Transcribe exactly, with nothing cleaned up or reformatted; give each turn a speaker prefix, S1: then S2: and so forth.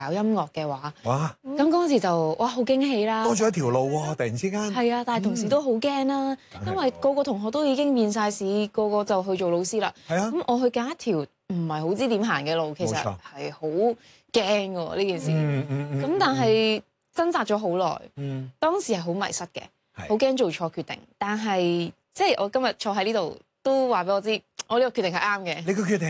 S1: 搞音樂嘅話，
S2: 哇！
S1: 咁嗰陣時就哇好驚喜啦，
S2: 多咗一條路喎，突然之間。
S1: 係啊，但係同時都好驚啦，
S2: 嗯、
S1: 因為個個同學都已經面晒試，個個就去做老師啦。
S2: 係啊，
S1: 咁我去揀一條唔係好知點行嘅路，其實係好驚嘅喎呢件事。
S2: 嗯嗯嗯。
S1: 咁但係掙扎咗好耐，
S2: 嗯，
S1: 當時係好迷失嘅，
S2: 係
S1: 好驚做錯決定。但係即係我今日坐喺呢度都話俾我知，我呢個決定係啱嘅。
S2: 你個決定。